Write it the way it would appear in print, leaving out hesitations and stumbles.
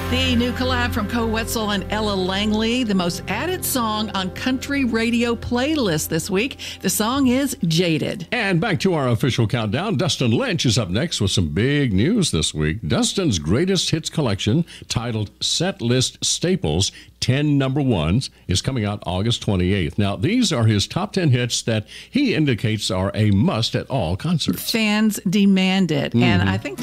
The new collab from Koe Wetzel and Ella Langley, the most added song on country radio playlist this week. The song is Jaded. And back to our official countdown, Dustin Lynch is up next with some big news this week. Dustin's greatest hits collection, titled Set List Staples, 10 number ones, is coming out August 28th. Now, these are his top 10 hits that he indicates are a must at all concerts. Fans demand it. And I think